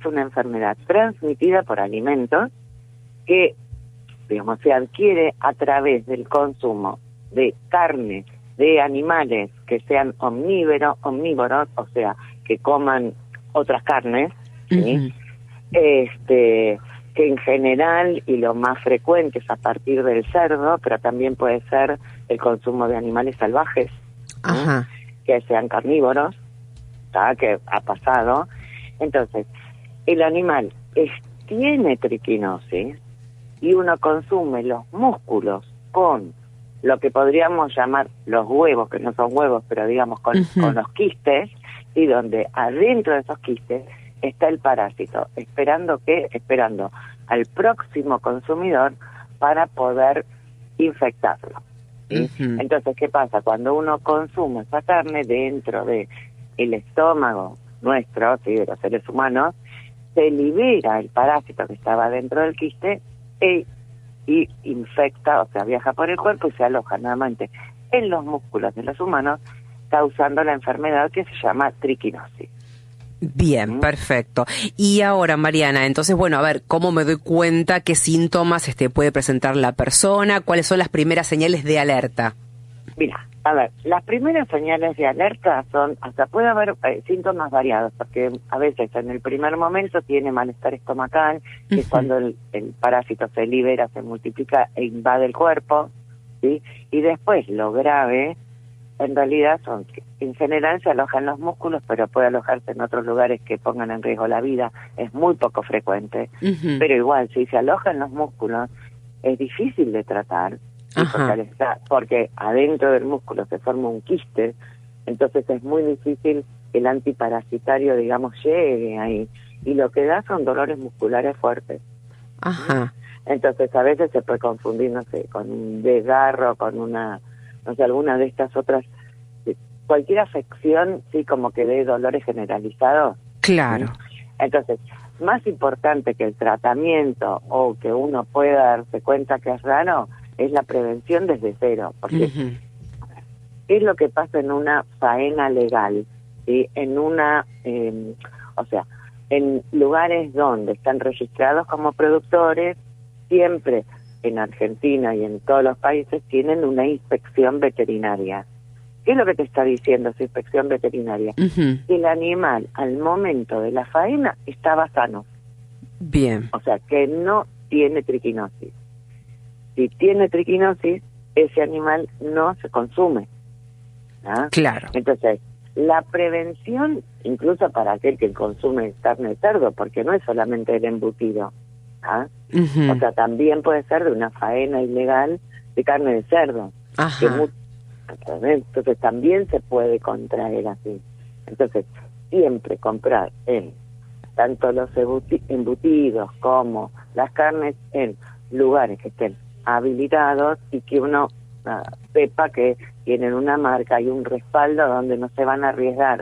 una enfermedad transmitida por alimentos que, digamos, se adquiere a través del consumo de carne de animales que sean omnívoros, o sea, que coman otras carnes, ¿sí? Que en general y lo más frecuente es a partir del cerdo, pero también puede ser el consumo de animales salvajes, Ajá. que sean carnívoros, ¿tá? Que ha pasado. Entonces, el animal tiene triquinosis y uno consume los músculos con lo que podríamos llamar los huevos, que no son huevos, pero digamos con los quistes, y donde adentro de esos quistes está el parásito, esperando al próximo consumidor para poder infectarlo, ¿sí? Entonces, ¿qué pasa? Cuando uno consume esa carne dentro de el estómago nuestro, ¿sí? De los seres humanos, se libera el parásito que estaba dentro del quiste y infecta, o sea, viaja por el cuerpo y se aloja nuevamente en los músculos de los humanos, causando la enfermedad que se llama triquinosis. Bien, perfecto. Y ahora, Mariana, entonces, bueno, a ver, ¿cómo me doy cuenta qué síntomas puede presentar la persona? ¿Cuáles son las primeras señales de alerta? Mira, a ver, las primeras señales de alerta son, hasta puede haber síntomas variados, porque a veces en el primer momento tiene malestar estomacal, que es cuando el parásito se libera, se multiplica e invade el cuerpo, ¿sí? Y después lo grave, en realidad son que en general se aloja en los músculos, pero puede alojarse en otros lugares que pongan en riesgo la vida, es muy poco frecuente, pero igual, si se aloja en los músculos, es difícil de tratar, porque adentro del músculo se forma un quiste, entonces es muy difícil que el antiparasitario, digamos, llegue ahí, y lo que da son dolores musculares fuertes. Entonces a veces se puede confundir, no sé, con un desgarro, con una, no sé, alguna de estas otras, cualquier afección, sí, como que dé dolores generalizados. Claro. Entonces, más importante que el tratamiento o que uno pueda darse cuenta que es raro, es la prevención desde cero, porque ¿qué es lo que pasa en una faena legal? ¿Sí? En una, o sea, en lugares donde están registrados como productores, siempre en Argentina y en todos los países tienen una inspección veterinaria. ¿Qué es lo que te está diciendo esa inspección veterinaria? Que el animal al momento de la faena estaba sano. Bien. O sea, que no tiene triquinosis. Si tiene triquinosis, ese animal no se consume. ¿Ah? Claro. Entonces, la prevención, incluso para aquel que consume carne de cerdo, porque no es solamente el embutido, ¿ah? O sea, también puede ser de una faena ilegal de carne de cerdo. Entonces también se puede contraer así. Entonces, siempre comprar tanto los embutidos como las carnes en lugares que estén habilitados y que uno sepa que tienen una marca y un respaldo donde no se van a arriesgar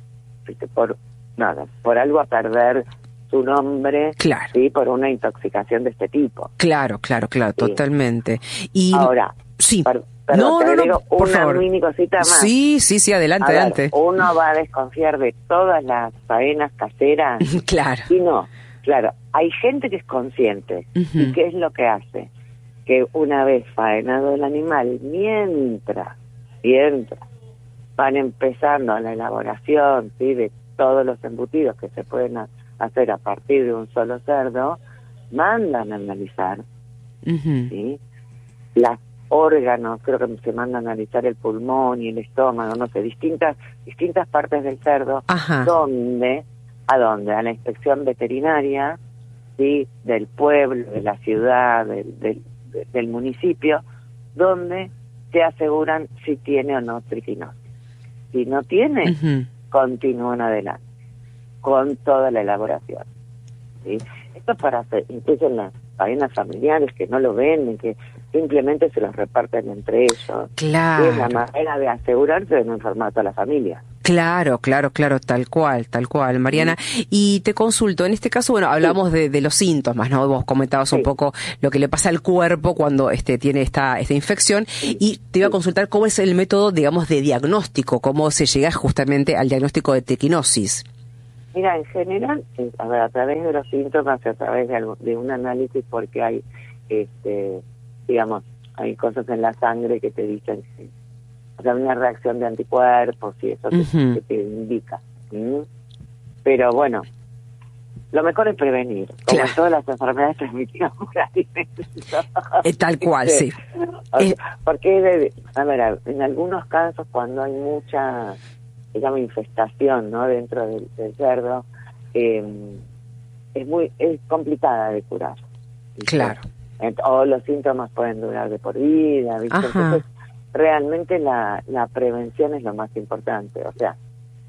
por algo a perder su nombre, ¿sí? Por una intoxicación de este tipo. Claro, totalmente. Y ahora, no, por una favor. mini cosita más. Sí, adelante. Uno va a desconfiar de todas las faenas caseras. Claro. Y no, claro, hay gente que es consciente. ¿Y qué es lo que hace? Que una vez faenado el animal, mientras van empezando a la elaboración, ¿sí? De todos los embutidos que se pueden hacer a partir de un solo cerdo, mandan a analizar, ¿sí? Los órganos, creo que se manda a analizar el pulmón y el estómago, no sé, distintas partes del cerdo, ¿a dónde? A la inspección veterinaria, ¿sí? Del pueblo, de la ciudad, del municipio, donde se aseguran si tiene o no triquinosis. Si no tiene, continúan adelante con toda la elaboración, ¿sí? Esto es para hacer, incluso en las faenas familiares que no lo venden, que simplemente se los reparten entre ellos. Claro. Y es la manera de asegurarse de no enfermar a toda la familia. Claro, tal cual, Mariana. Y te consulto, en este caso, bueno, hablamos de los síntomas, ¿no? Vos comentabas un poco lo que le pasa al cuerpo cuando tiene esta infección, y te iba a consultar cómo es el método, digamos, de diagnóstico, cómo se llega justamente al diagnóstico de triquinosis. Mira, en general, a través de los síntomas, a través de un análisis, porque hay, digamos, hay cosas en la sangre que te dicen, o sea, una reacción de anticuerpos y eso que te indica. Pero bueno, lo mejor es prevenir, como en todas las enfermedades transmitidas por alimentos. Tal cual, sí. Porque, a ver, en algunos casos cuando hay mucha, digamos, infestación, ¿no?, dentro del cerdo, es complicada de curar. ¿Viste? Claro. O los síntomas pueden durar de por vida, ¿viste? Entonces, realmente la prevención es lo más importante. O sea,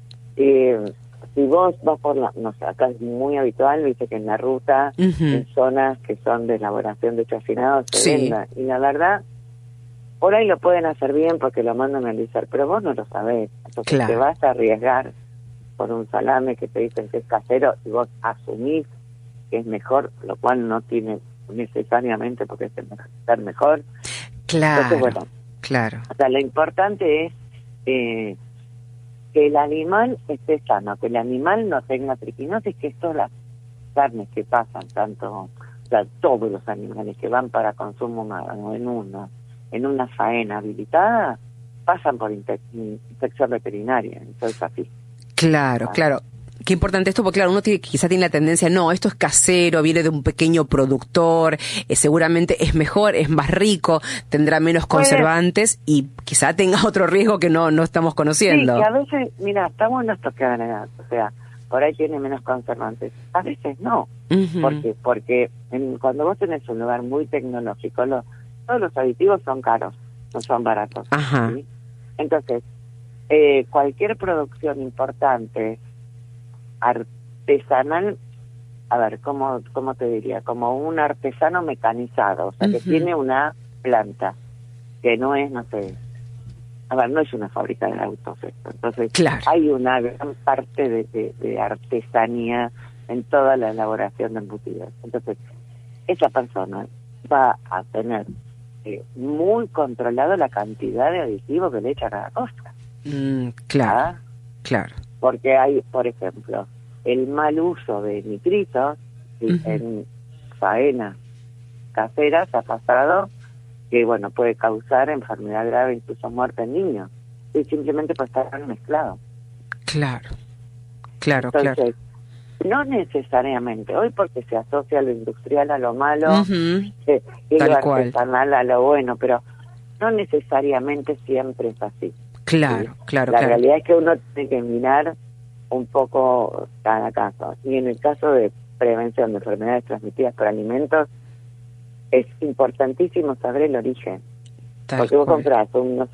si vos vas por no sé, acá es muy habitual, viste, que en la ruta, en zonas que son de elaboración de chocinados, se venda. Y la verdad, por ahí lo pueden hacer bien porque lo mandan a analizar, pero vos no lo sabés. Entonces te vas a arriesgar por un salame que te dicen que es casero y vos asumís que es mejor, lo cual no tiene necesariamente porque es ser mejor. Claro. Entonces, bueno, claro. O sea, lo importante es que el animal esté sano, que el animal no tenga triquinosis, que todas las carnes que pasan, o sea, todos los animales que van para consumo humano en una faena habilitada, pasan por inspección veterinaria, entonces es así. Claro, claro. Qué importante esto, porque claro, uno quizá tiene la tendencia, no, esto es casero, viene de un pequeño productor, seguramente es mejor, es más rico, tendrá menos conservantes y quizá tenga otro riesgo que no estamos conociendo. Sí, que a veces, mira, está bueno esto que agregar, o sea, por ahí tiene menos conservantes, a veces no. Porque cuando vos tenés un lugar muy tecnológico, todos los aditivos son caros, no son baratos. ¿Sí? Entonces, cualquier producción importante, artesanal, a ver, ¿cómo te diría? Como un artesano mecanizado, o sea, que tiene una planta, que no es, no sé, a ver, no es una fábrica de autos esto. Entonces, hay una gran parte de artesanía en toda la elaboración de embutidos. Entonces, esa persona va a tener muy controlado la cantidad de aditivos que le echa a cada cosa. Claro, claro. Porque hay, por ejemplo, el mal uso de nitritos en faenas caseras ha pasado que, bueno, puede causar enfermedad grave, incluso muerte en niños, y simplemente por estar mezclado. Claro, claro, entonces, no necesariamente, hoy porque se asocia lo industrial a lo malo y lo artesanal a lo bueno, pero no necesariamente siempre es así. Claro, ¿sí? claro. La realidad es que uno tiene que mirar un poco cada caso. Y en el caso de prevención de enfermedades transmitidas por alimentos, es importantísimo saber el origen. Porque vos comprás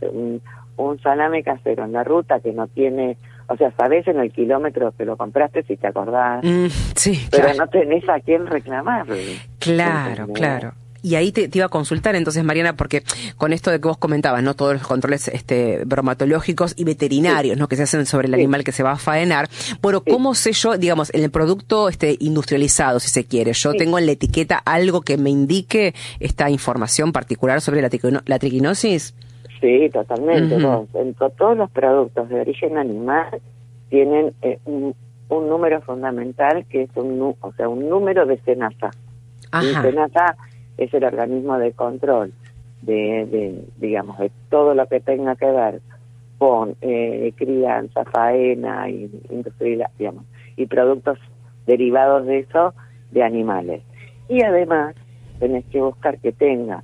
un salame casero en la ruta que no tiene, o sea, sabés en el kilómetro que lo compraste si te acordás, pero no tenés a quién reclamar. Claro, claro. Y ahí te iba a consultar entonces, Mariana, porque con esto de que vos comentabas, ¿no? Todos los controles bromatológicos y veterinarios, ¿no? Que se hacen sobre el animal que se va a faenar. Bueno, ¿cómo sé yo, digamos, en el producto industrializado, si se quiere? Yo tengo en la etiqueta algo que me indique esta información particular sobre la triquinosis. Sí, totalmente. Todos los productos de origen animal tienen un número fundamental que es un número de SENASA. Y SENASA es el organismo de control digamos, de todo lo que tenga que ver con crianza, faena y industria, digamos, y productos derivados de eso de animales. Y además tenés que buscar que tenga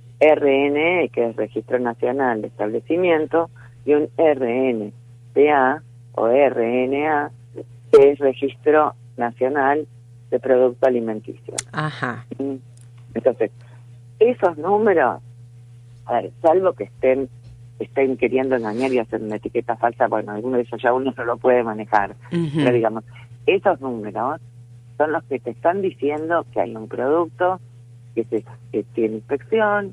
RNE, que es Registro Nacional de Establecimiento, y un RNPA o RNA, que es Registro Nacional de Producto Alimenticio. Entonces, esos números, a ver, salvo que estén queriendo engañar y hacer una etiqueta falsa, bueno, alguno de esos ya uno no lo puede manejar, pero digamos, esos números son los que te están diciendo que hay un producto que tiene inspección,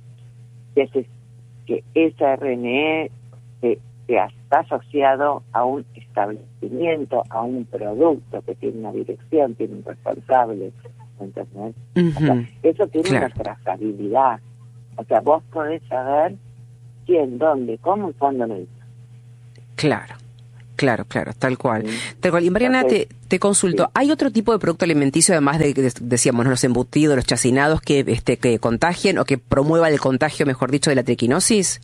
que ese RNE que está asociado a un establecimiento, a un producto que tiene una dirección, tiene un responsable, ¿entendés? O sea, eso tiene una trazabilidad. O sea, vos podés saber quién, dónde, cómo y cuándo lo hizo. Claro, tal cual. Tal cual. Y Mariana, entonces, te te consulto, Sí. ¿hay otro tipo de producto alimenticio, además decíamos, ¿no? Los embutidos, los chacinados, que contagien o que promueva el contagio, mejor dicho, de la triquinosis?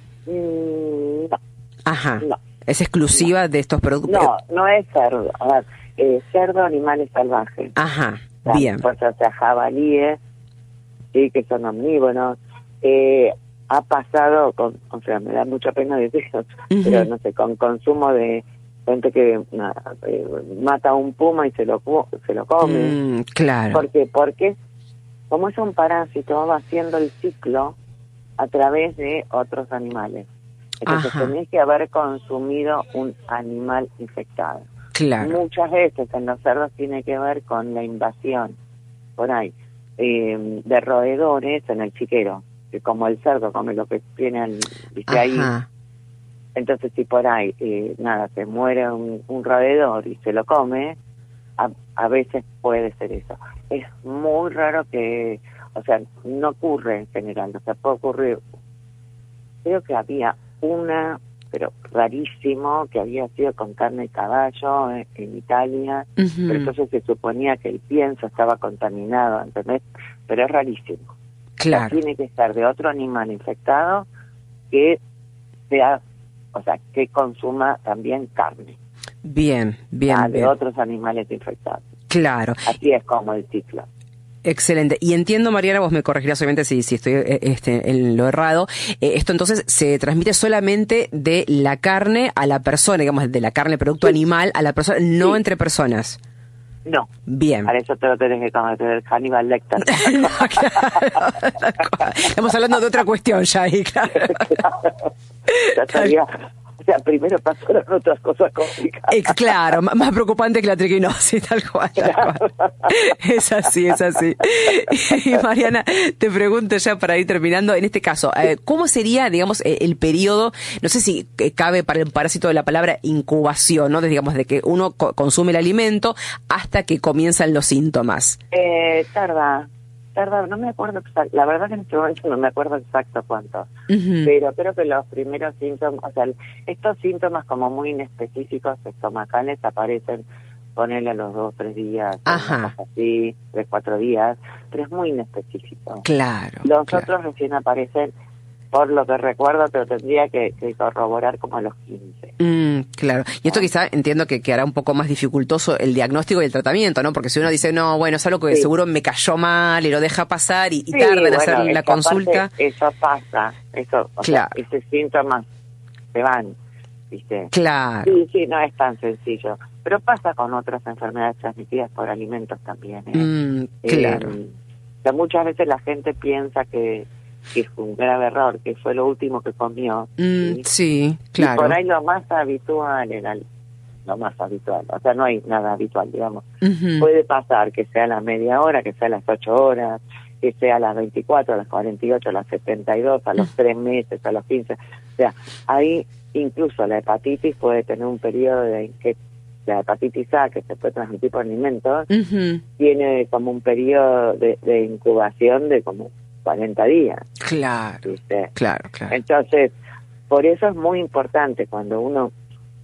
No, Ajá. no. ¿Es exclusiva de estos productos? No, no es cerdo. A ver, cerdo, animales salvajes. Ajá, O sea, bien. pues, o sea, jabalíes, sí, que son omnívoros. Ha pasado, o sea, me da mucha pena decirlo, pero no sé, con consumo de gente que mata a un puma y se lo come. Claro. ¿Por qué? Porque como es un parásito, va haciendo el ciclo a través de otros animales. Entonces tenés que haber consumido un animal infectado. Claro. Muchas veces en los cerdos tiene que ver con la invasión, por ahí, de roedores en el chiquero, que como el cerdo come lo que tiene ahí. Entonces si por ahí, se muere un roedor y se lo come, a veces puede ser eso. Es muy raro que, o sea, no ocurre en general, o sea, puede ocurrir. Creo que había una, pero rarísimo, que había sido con carne de caballo en Italia, pero entonces se suponía que el pienso estaba contaminado, ¿entendés? Pero es rarísimo. Claro. O sea, tiene que estar de otro animal infectado que sea, o sea, que consuma también carne. Bien, bien, de otros animales infectados. Claro. Así es como el ciclo. Excelente. Y entiendo, Mariana, vos me corregirás obviamente si estoy en lo errado. Esto entonces se transmite solamente de la carne a la persona, digamos, de la carne, producto animal a la persona, no entre personas. No. Bien. Para eso te lo tenés que conocer, el Hannibal Lecter. No, claro. Estamos hablando de otra cuestión ya ahí, claro. Ya sabía. O sea, primero pasaron otras cosas complicadas. Claro, más preocupante que la triquinosis, tal cual. Es así, es así. Y Mariana, te pregunto ya para ir terminando, en este caso, ¿cómo sería, digamos, el periodo, no sé si cabe para el parásito de la palabra incubación, ¿no? Digamos, de que uno consume el alimento hasta que comienzan los síntomas? Tarda, no me acuerdo exacto, la verdad que en este momento no me acuerdo exacto cuánto, pero creo que los primeros síntomas, o sea, estos síntomas como muy inespecíficos estomacales aparecen, ponerle a los 2 o 3 días, así, 3 o 4 días, pero es muy inespecífico. Claro. Los otros recién aparecen, por lo que recuerdo, pero tendría que corroborar como a los 15. Claro. Y esto quizá entiendo que hará un poco más dificultoso el diagnóstico y el tratamiento, ¿no? Porque si uno dice, no, bueno, es algo que seguro me cayó mal y lo deja pasar y tarda en hacer la consulta. Eso pasa, o sea, esos síntomas se van, ¿viste? Claro. Sí, no es tan sencillo. Pero pasa con otras enfermedades transmitidas por alimentos también. Claro. O sea, muchas veces la gente piensa que es un grave error, que fue lo último que comió. Sí, claro. Y por ahí lo más habitual era lo más habitual. O sea, no hay nada habitual, digamos. Puede pasar que sea a la media hora, que sea a las 8 horas, que sea a las 24, a las 48, a las 72, a los 3 meses, a los 15. O sea, ahí incluso la hepatitis puede tener un periodo en que la hepatitis A, que se puede transmitir por alimentos, tiene como un periodo de incubación de como 40 días. Claro, ¿viste? Claro. Entonces, por eso es muy importante cuando uno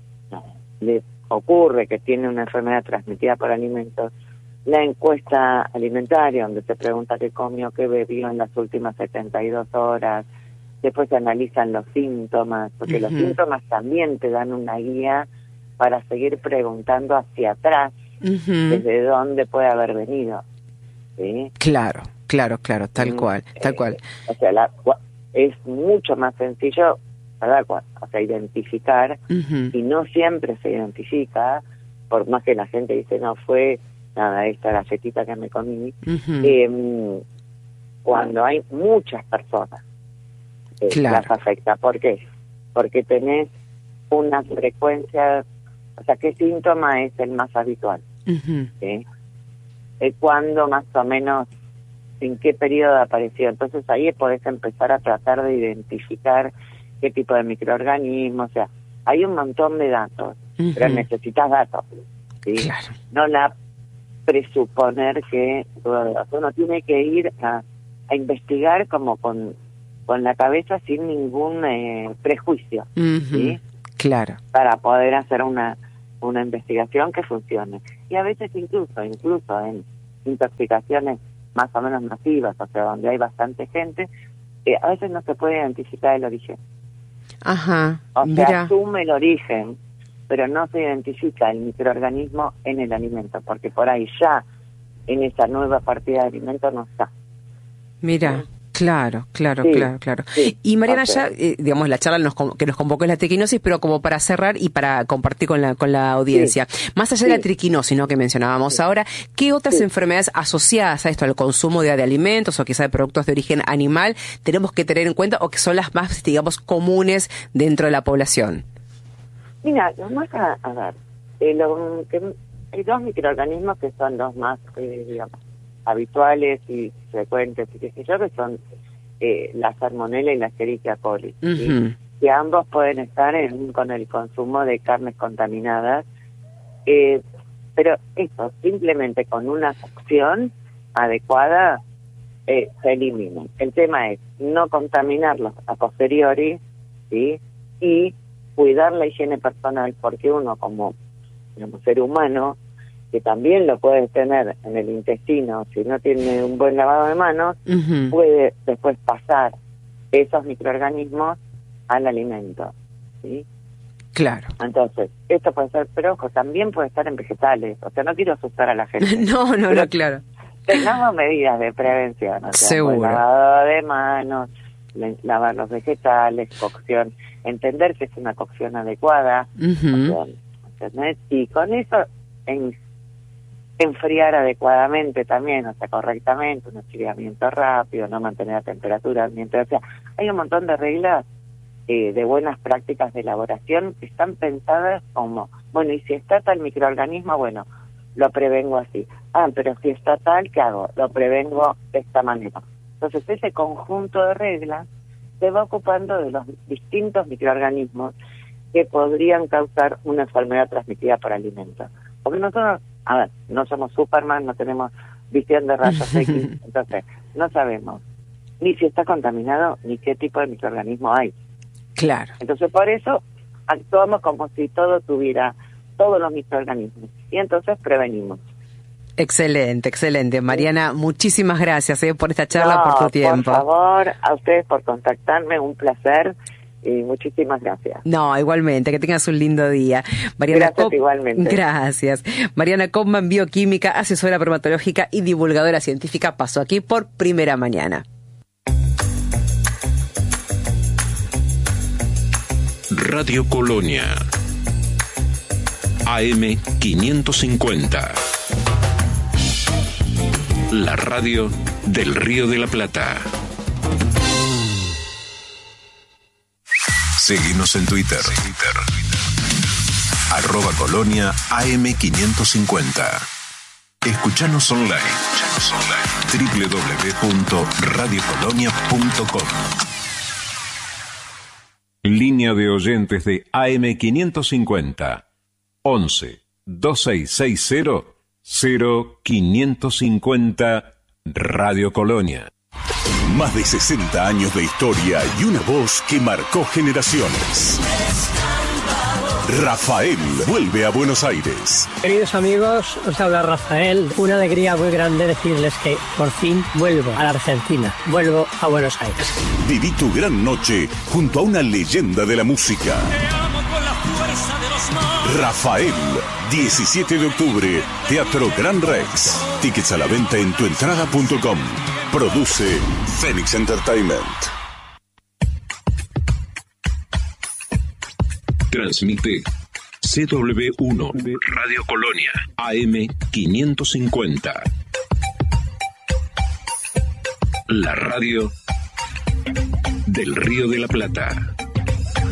le ocurre que tiene una enfermedad transmitida por alimentos, la encuesta alimentaria, donde se pregunta qué comió, qué bebió en las últimas 72 horas, después se analizan los síntomas, porque los síntomas también te dan una guía para seguir preguntando hacia atrás desde dónde puede haber venido. ¿Sí? Claro, tal cual. O sea, es mucho más sencillo, ¿verdad? O sea, identificar, y no siempre se identifica, por más que la gente dice, no fue nada, esta galletita que me comí, cuando hay muchas personas las afecta. ¿Por qué? Porque tenés una frecuencia, o sea, ¿qué síntoma es el más habitual? ¿Sí? ¿Cuándo más o menos, en qué periodo apareció? Entonces ahí podés empezar a tratar de identificar qué tipo de microorganismo, o sea, hay un montón de datos, pero necesitas datos, ¿sí? Claro. No la presuponer que uno tiene que ir a investigar como con la cabeza sin ningún prejuicio, ¿sí? Claro. Para poder hacer una investigación que funcione. y a veces incluso en intoxicaciones más o menos masivas, o sea, donde hay bastante gente, a veces no se puede identificar el origen. Ajá, o mira. sea, asume el origen, pero no se identifica el microorganismo en el alimento, porque por ahí ya en esa nueva partida de alimento no está. Mira. Claro. Sí, y Mariana, ya, digamos, la charla que nos convocó es la triquinosis, pero como para cerrar y para compartir con la audiencia, más allá de la triquinosis, ¿no?, que mencionábamos ahora, ¿qué otras enfermedades asociadas a esto, al consumo de alimentos o quizá de productos de origen animal, tenemos que tener en cuenta o que son las más, digamos, comunes dentro de la población? Mira, los más, a ver, hay dos microorganismos que son los más, digamos, habituales y frecuentes, y qué sé yo, que son la salmonella y la Escherichia coli, ¿sí? Que ambos pueden estar con el consumo de carnes contaminadas, pero eso, simplemente con una cocción adecuada, se eliminan. El tema es no contaminarlos a posteriori, ¿sí? Y cuidar la higiene personal, porque uno como ser humano, que también lo puede tener en el intestino, si no tiene un buen lavado de manos, puede después pasar esos microorganismos al alimento, ¿sí? Claro. Entonces, esto puede ser, pero ojo, también puede estar en vegetales, o sea, no quiero asustar a la gente. No, claro. Tengamos medidas de prevención, o sea, seguro. Lavado de manos, lavar los vegetales, cocción, entender que es una cocción adecuada, ¿entendés? Y con eso enfriar adecuadamente también, o sea, correctamente, un enfriamiento rápido, no mantener la temperatura mientras, o sea, hay un montón de reglas de buenas prácticas de elaboración que están pensadas como, bueno, y si está tal microorganismo, bueno, lo prevengo así. Pero si está tal, ¿qué hago? Lo prevengo de esta manera. Entonces, ese conjunto de reglas se va ocupando de los distintos microorganismos que podrían causar una enfermedad transmitida por alimentos. Porque nosotros, no somos Superman, no tenemos visión de rayos X, entonces no sabemos ni si está contaminado ni qué tipo de microorganismo hay. Claro. Entonces por eso actuamos como si todo tuviera todos los microorganismos y entonces prevenimos. Excelente. Mariana, muchísimas gracias por esta charla, por tu tiempo. Por favor, a ustedes por contactarme, un placer. Y muchísimas gracias. No, igualmente, que tengas un lindo día. Mariana gracias, igualmente. Gracias. Mariana Kopman, bioquímica, asesora bromatológica y divulgadora científica, pasó aquí por Primera Mañana. Radio Colonia, AM 550. La radio del Río de la Plata. Seguinos en Twitter. @Colonia AM550. Escuchanos online. www.radiocolonia.com. Línea de oyentes de AM550. 11 2660 0550 Radio Colonia. Más de 60 años de historia y una voz que marcó generaciones. Rafael vuelve a Buenos Aires. Queridos amigos, os habla Rafael. Una alegría muy grande decirles que por fin vuelvo a la Argentina. Vuelvo a Buenos Aires. Viví tu gran noche junto a una leyenda de la música. Rafael, 17 de octubre, Teatro Gran Rex. Tickets a la venta en tuentrada.com. Produce Phoenix Entertainment. Transmite CW1 Radio Colonia AM550. La radio del Río de la Plata.